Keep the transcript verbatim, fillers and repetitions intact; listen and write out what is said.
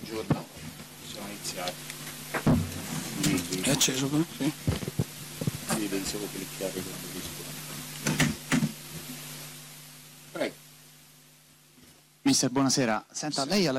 Buongiorno, siamo iniziati. È acceso qua? Sì. Sì, devi solo cliccare quando rispondi. Prego. Mister, buonasera. Senta, lei alla